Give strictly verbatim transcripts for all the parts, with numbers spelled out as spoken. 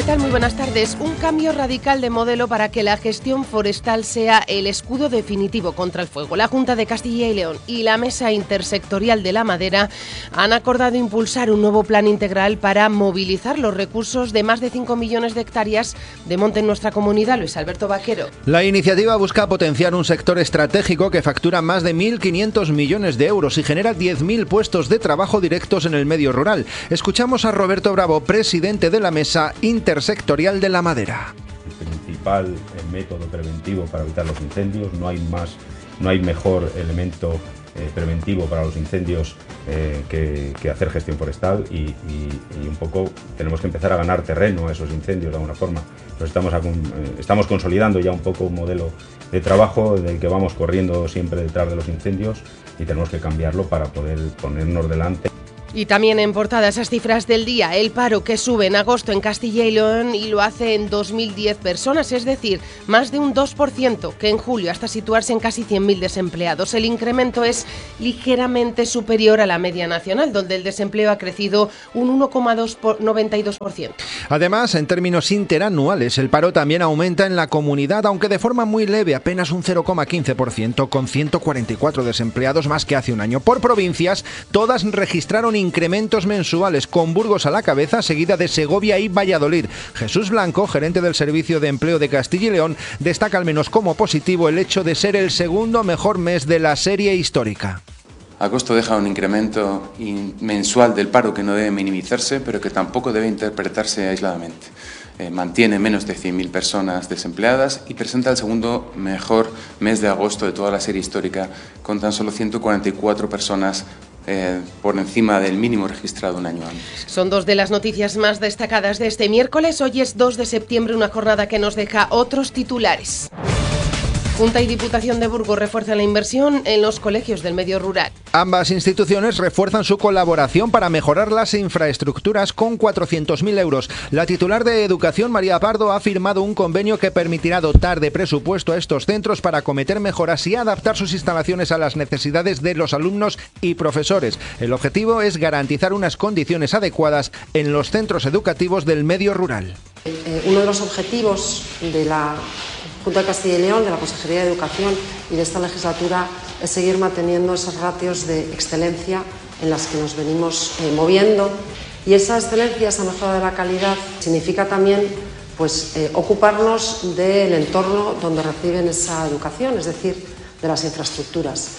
tal? Muy buenas tardes. Un cambio radical de modelo para que la gestión forestal sea el escudo definitivo contra el fuego. La Junta de Castilla y León y la Mesa Intersectorial de la Madera han acordado impulsar un nuevo plan integral para movilizar los recursos de más de cinco millones de hectáreas de monte en nuestra comunidad. Luis Alberto Vaquero. La iniciativa busca potenciar un sector estratégico que factura más de mil quinientos millones de euros y genera diez mil puestos de trabajo directos en el medio rural. Escuchamos a Roberto Bravo, presidente de la Mesa Intersectorial de la Madera. El principal método preventivo para evitar los incendios, no hay más, no hay mejor elemento eh, preventivo para los incendios eh, que, que hacer gestión forestal y, y, y un poco tenemos que empezar a ganar terreno a esos incendios de alguna forma. Pues estamos, a, eh, estamos consolidando ya un poco un modelo de trabajo en el que vamos corriendo siempre detrás de los incendios y tenemos que cambiarlo para poder ponernos delante. Y también en portada esas cifras del día, el paro que sube en agosto en Castilla y León y lo hace en dos mil diez personas, es decir, más de un dos por ciento que en julio, hasta situarse en casi cien mil desempleados. El incremento es ligeramente superior a la media nacional, donde el desempleo ha crecido un uno coma noventa y dos por ciento. Además, en términos interanuales, el paro también aumenta en la comunidad, aunque de forma muy leve, apenas un cero coma quince por ciento, con ciento cuarenta y cuatro desempleados más que hace un año. Por provincias, todas registraron incrementos mensuales, con Burgos a la cabeza, seguida de Segovia y Valladolid. Jesús Blanco, gerente del Servicio de Empleo de Castilla y León, destaca al menos como positivo el hecho de ser el segundo mejor mes de la serie histórica. Agosto deja un incremento mensual del paro que no debe minimizarse, pero que tampoco debe interpretarse aisladamente. Eh, mantiene menos de cien mil personas desempleadas y presenta el segundo mejor mes de agosto de toda la serie histórica, con tan solo ciento cuarenta y cuatro personas Eh, por encima del mínimo registrado un año antes. Son dos de las noticias más destacadas de este miércoles. Hoy es dos de septiembre, una jornada que nos deja otros titulares. Junta y Diputación de Burgos refuerzan la inversión en los colegios del medio rural. Ambas instituciones refuerzan su colaboración para mejorar las infraestructuras con cuatrocientos mil euros. La titular de Educación, María Pardo, ha firmado un convenio que permitirá dotar de presupuesto a estos centros para acometer mejoras y adaptar sus instalaciones a las necesidades de los alumnos y profesores. El objetivo es garantizar unas condiciones adecuadas en los centros educativos del medio rural. Eh, uno de los objetivos de la Junta de Castilla y León, de la Consejería de Educación y de esta legislatura es seguir manteniendo esas ratios de excelencia en las que nos venimos eh, moviendo, y esa excelencia, esa mejora de la calidad significa también pues, eh, ocuparnos del entorno donde reciben esa educación, es decir, de las infraestructuras.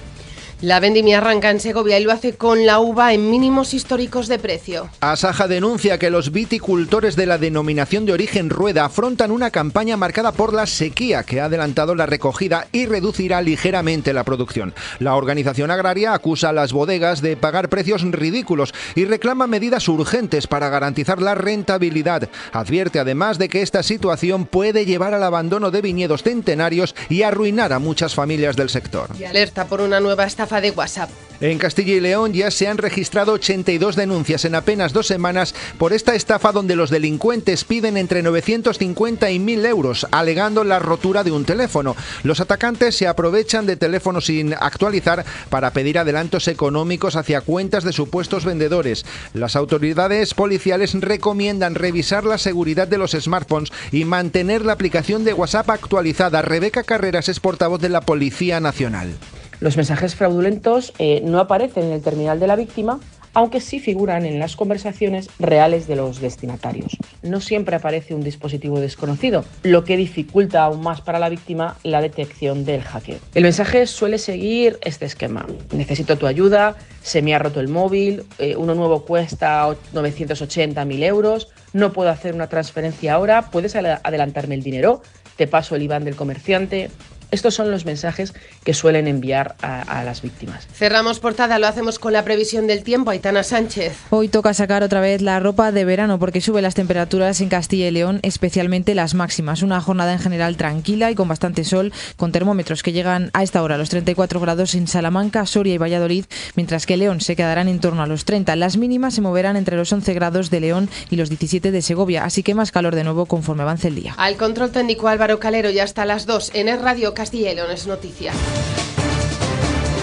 La vendimia arranca en Segovia y lo hace con la uva en mínimos históricos de precio. Asaja denuncia que los viticultores de la denominación de origen Rueda afrontan una campaña marcada por la sequía que ha adelantado la recogida y reducirá ligeramente la producción. La organización agraria acusa a las bodegas de pagar precios ridículos y reclama medidas urgentes para garantizar la rentabilidad. Advierte además de que esta situación puede llevar al abandono de viñedos centenarios y arruinar a muchas familias del sector. Y alerta por una nueva estafa de WhatsApp. En Castilla y León ya se han registrado ochenta y dos denuncias en apenas dos semanas por esta estafa, donde los delincuentes piden entre novecientos cincuenta y mil euros, alegando la rotura de un teléfono. Los atacantes se aprovechan de teléfonos sin actualizar para pedir adelantos económicos hacia cuentas de supuestos vendedores. Las autoridades policiales recomiendan revisar la seguridad de los smartphones y mantener la aplicación de WhatsApp actualizada. Rebeca Carreras es portavoz de la Policía Nacional. Los mensajes fraudulentos eh, no aparecen en el terminal de la víctima, aunque sí figuran en las conversaciones reales de los destinatarios. No siempre aparece un dispositivo desconocido, lo que dificulta aún más para la víctima la detección del hackeo. El mensaje suele seguir este esquema: necesito tu ayuda, se me ha roto el móvil, eh, uno nuevo cuesta novecientos ochenta mil euros, no puedo hacer una transferencia ahora, ¿puedes adelantarme el dinero? Te paso el I B A N del comerciante. Estos son los mensajes que suelen enviar a, a las víctimas. Cerramos portada, lo hacemos con la previsión del tiempo. Aitana Sánchez. Hoy toca sacar otra vez la ropa de verano porque suben las temperaturas en Castilla y León, especialmente las máximas. Una jornada en general tranquila y con bastante sol, con termómetros que llegan a esta hora a los treinta y cuatro grados en Salamanca, Soria y Valladolid, mientras que León se quedarán en torno a los treinta. Las mínimas se moverán entre los once grados de León y los diecisiete de Segovia, así que más calor de nuevo conforme avance el día. Al control técnico Álvaro Calero, y hasta las dos en Es Radio Castilla y León es noticia.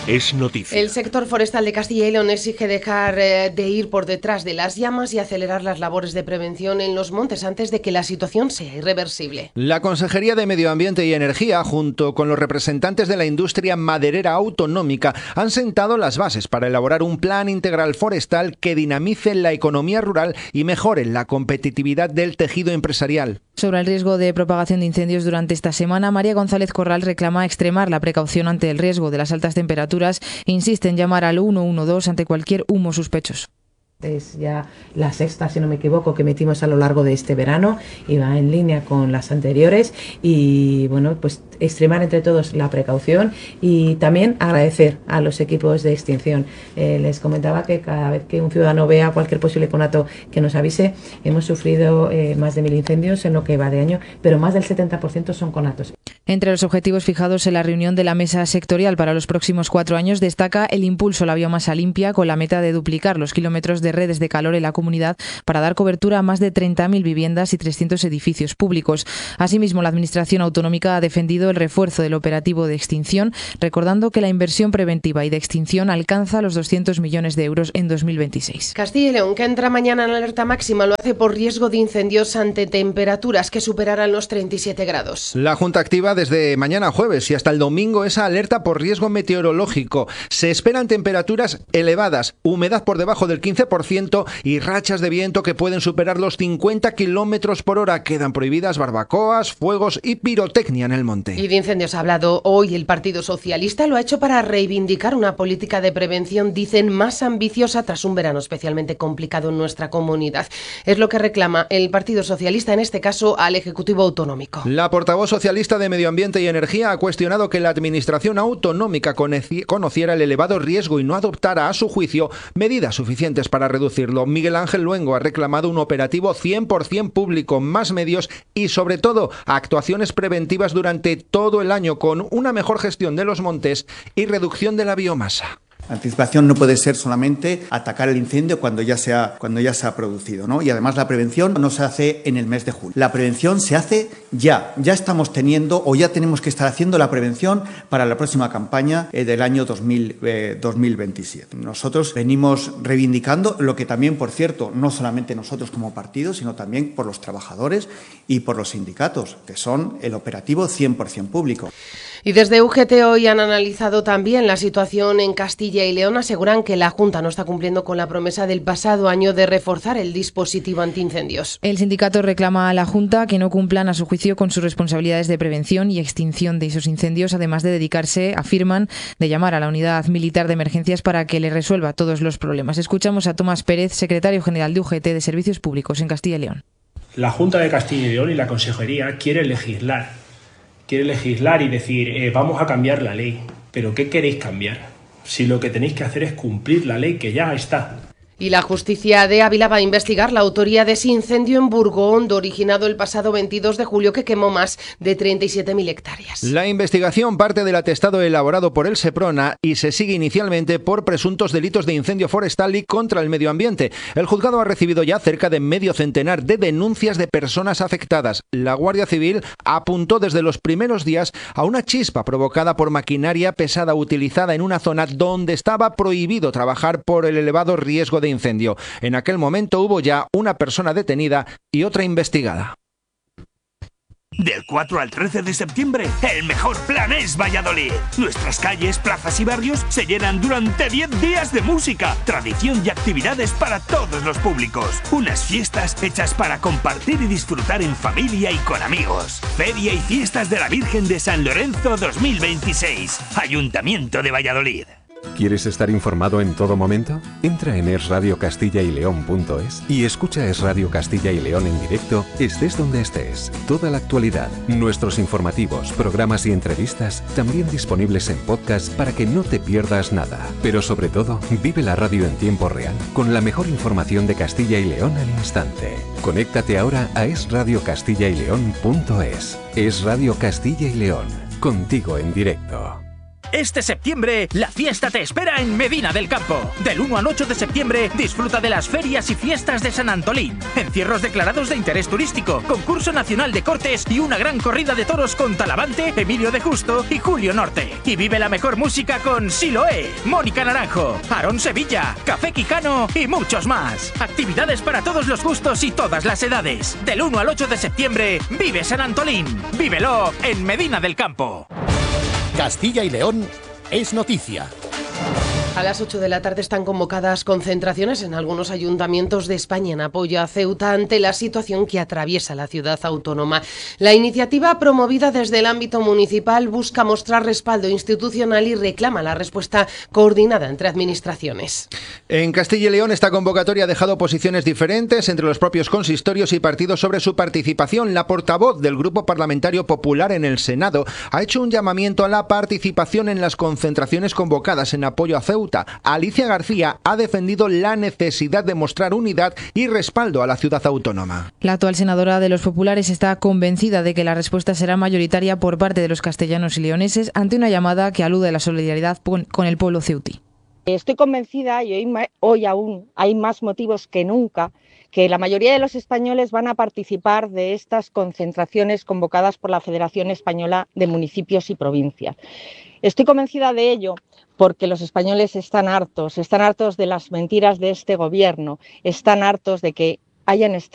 es noticia. El sector forestal de Castilla y León exige dejar eh, de ir por detrás de las llamas y acelerar las labores de prevención en los montes antes de que la situación sea irreversible. La Consejería de Medio Ambiente y Energía, junto con los representantes de la industria maderera autonómica, han sentado las bases para elaborar un plan integral forestal que dinamice la economía rural y mejore la competitividad del tejido empresarial. Sobre el riesgo de propagación de incendios durante esta semana, María González Corral reclama extremar la precaución ante el riesgo de las altas temperaturas e insiste en llamar al uno uno dos ante cualquier humo sospechoso. Es ya la sexta, si no me equivoco, que metimos a lo largo de este verano y va en línea con las anteriores y bueno, pues extremar entre todos la precaución y también agradecer a los equipos de extinción. Eh, les comentaba que cada vez que un ciudadano vea cualquier posible conato que nos avise, hemos sufrido eh, más de mil incendios en lo que va de año, pero más del setenta por ciento son conatos. Entre los objetivos fijados en la reunión de la mesa sectorial para los próximos cuatro años destaca el impulso a la biomasa limpia con la meta de duplicar los kilómetros de redes de calor en la comunidad para dar cobertura a más de treinta mil viviendas y trescientos edificios públicos. Asimismo, la Administración autonómica ha defendido el refuerzo del operativo de extinción, recordando que la inversión preventiva y de extinción alcanza los doscientos millones de euros en dos mil veintiséis. Castilla y León, que entra mañana en alerta máxima, lo hace por riesgo de incendios ante temperaturas que superarán los treinta y siete grados. La Junta activa desde mañana jueves y hasta el domingo esa alerta por riesgo meteorológico. Se esperan temperaturas elevadas, humedad por debajo del quince por ciento y rachas de viento que pueden superar los cincuenta kilómetros por hora. Quedan prohibidas barbacoas, fuegos y pirotecnia en el monte. Y de incendios ha hablado hoy el Partido Socialista. Lo ha hecho para reivindicar una política de prevención, dicen, más ambiciosa tras un verano especialmente complicado en nuestra comunidad. Es lo que reclama el Partido Socialista, en este caso al Ejecutivo Autonómico. La portavoz socialista de Medio Ambiente y Energía ha cuestionado que la Administración autonómica conociera el elevado riesgo y no adoptara, a su juicio, medidas suficientes para reducirlo. Miguel Ángel Luengo ha reclamado un operativo cien por ciento público, más medios y, sobre todo, actuaciones preventivas durante todo el año con una mejor gestión de los montes y reducción de la biomasa. La anticipación no puede ser solamente atacar el incendio cuando ya se ha, cuando ya se ha producido, ¿no? Y además la prevención no se hace en el mes de julio. La prevención se hace ya. Ya estamos teniendo o ya tenemos que estar haciendo la prevención para la próxima campaña eh, del año dos mil veintisiete. Nosotros venimos reivindicando lo que también, por cierto, no solamente nosotros como partido, sino también por los trabajadores y por los sindicatos, que son el operativo cien por ciento público. Y desde U G T hoy han analizado también la situación en Castilla y León. Aseguran que la Junta no está cumpliendo con la promesa del pasado año de reforzar el dispositivo antiincendios. El sindicato reclama a la Junta que no cumplan, a su juicio, con sus responsabilidades de prevención y extinción de esos incendios, además de dedicarse, afirman, de llamar a la Unidad Militar de Emergencias para que le resuelva todos los problemas. Escuchamos a Tomás Pérez, secretario general de U G T de Servicios Públicos en Castilla y León. La Junta de Castilla y León y la Consejería quiere legislar. Quiere legislar y decir, eh, vamos a cambiar la ley. ¿Pero qué queréis cambiar? Si lo que tenéis que hacer es cumplir la ley que ya está. Y la justicia de Ávila va a investigar la autoría de ese incendio en Burgondo, originado el pasado veintidós de julio, que quemó más de treinta y siete mil hectáreas. La investigación parte del atestado elaborado por el Seprona y se sigue inicialmente por presuntos delitos de incendio forestal y contra el medio ambiente. El juzgado ha recibido ya cerca de medio centenar de denuncias de personas afectadas. La Guardia Civil apuntó desde los primeros días a una chispa provocada por maquinaria pesada utilizada en una zona donde estaba prohibido trabajar por el elevado riesgo de incendio. En aquel momento hubo ya una persona detenida y otra investigada. Del cuatro al trece de septiembre, el mejor plan es Valladolid. Nuestras calles, plazas y barrios se llenan durante diez días de música, tradición y actividades para todos los públicos. Unas fiestas hechas para compartir y disfrutar en familia y con amigos. Feria y fiestas de la Virgen de San Lorenzo dos mil veintiséis. Ayuntamiento de Valladolid. ¿Quieres estar informado en todo momento? Entra en es radio castilla y león punto es y escucha Es Radio Castilla y León en directo, estés donde estés. Toda la actualidad, nuestros informativos, programas y entrevistas, también disponibles en podcast para que no te pierdas nada. Pero sobre todo, vive la radio en tiempo real, con la mejor información de Castilla y León al instante. Conéctate ahora a es radio castilla y león punto es. Es Radio Castilla y León, contigo en directo. Este septiembre, la fiesta te espera en Medina del Campo. Del uno al ocho de septiembre, disfruta de las ferias y fiestas de San Antolín. Encierros declarados de interés turístico, concurso nacional de cortes y una gran corrida de toros con Talavante, Emilio de Justo y Julio Norte. Y vive la mejor música con Siloé, Mónica Naranjo, Aarón Sevilla, Café Quijano y muchos más. Actividades para todos los gustos y todas las edades. Del uno al ocho de septiembre, vive San Antolín. Vívelo en Medina del Campo. Castilla y León es noticia. A las ocho de la tarde están convocadas concentraciones en algunos ayuntamientos de España en apoyo a Ceuta ante la situación que atraviesa la ciudad autónoma. La iniciativa, promovida desde el ámbito municipal, busca mostrar respaldo institucional y reclama la respuesta coordinada entre administraciones. En Castilla y León, esta convocatoria ha dejado posiciones diferentes entre los propios consistorios y partidos sobre su participación. La portavoz del Grupo Parlamentario Popular en el Senado ha hecho un llamamiento a la participación en las concentraciones convocadas en apoyo a Ceuta. Alicia García ha defendido la necesidad de mostrar unidad y respaldo a la ciudad autónoma. La actual senadora de los populares está convencida de que la respuesta será mayoritaria por parte de los castellanos y leoneses ante una llamada que alude a la solidaridad con el pueblo ceutí. Estoy convencida, y hoy, hoy aún hay más motivos que nunca, que la mayoría de los españoles van a participar de estas concentraciones convocadas por la Federación Española de Municipios y Provincias. Estoy convencida de ello porque los españoles están hartos, están hartos de las mentiras de este gobierno, están hartos de que hayan estado